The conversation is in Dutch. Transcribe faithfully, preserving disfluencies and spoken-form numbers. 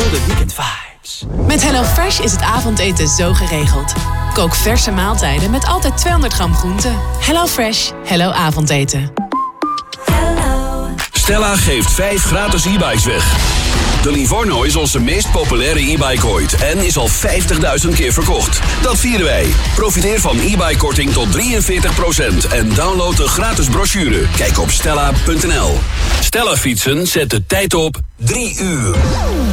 de weekend vibes. Met HelloFresh is het avondeten zo geregeld. Kook verse maaltijden met altijd tweehonderd gram groente. HelloFresh, hello avondeten. Stella geeft vijf gratis e-bikes weg. De Livorno is onze meest populaire e-bike ooit en is al vijftigduizend keer verkocht. Dat vieren wij. Profiteer van e-bike-korting tot drieënveertig procent en download de gratis brochure. Kijk op stella punt n l. Stella fietsen zet de tijd op drie uur.